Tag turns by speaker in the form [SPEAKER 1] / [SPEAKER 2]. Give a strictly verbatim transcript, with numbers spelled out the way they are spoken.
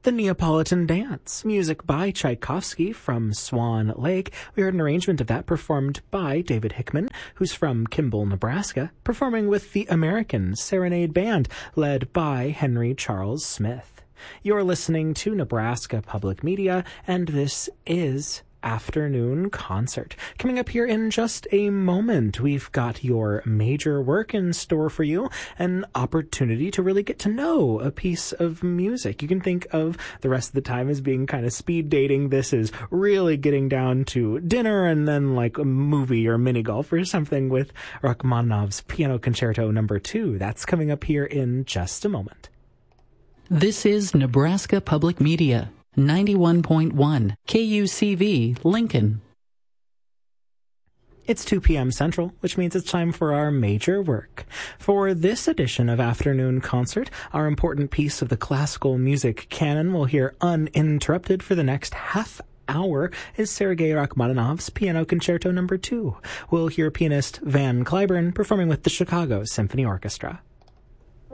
[SPEAKER 1] The Neapolitan Dance, music by Tchaikovsky from Swan Lake. We heard an arrangement of that performed by David Hickman, who's from Kimball, Nebraska, performing with the American Serenade Band, led by Henry Charles Smith. You're listening to Nebraska Public Media, and this is Afternoon Concert. Coming up here in just a moment, we've got your major work in store for you, an opportunity to really get to know a piece of music. You can think of the rest of the time as being kind of speed dating. This is really getting down to dinner and then like a movie or mini golf or something with Rachmaninoff's Piano Concerto number two. That's coming up here in just a moment.
[SPEAKER 2] This is Nebraska Public Media. ninety-one point one K U C V, Lincoln.
[SPEAKER 1] It's two p.m. Central, which means it's time for our major work. For this edition of Afternoon Concert, our important piece of the classical music canon will hear uninterrupted for the next half hour is Sergei Rachmaninoff's Piano Concerto number two. We'll hear pianist Van Cliburn performing with the Chicago Symphony Orchestra.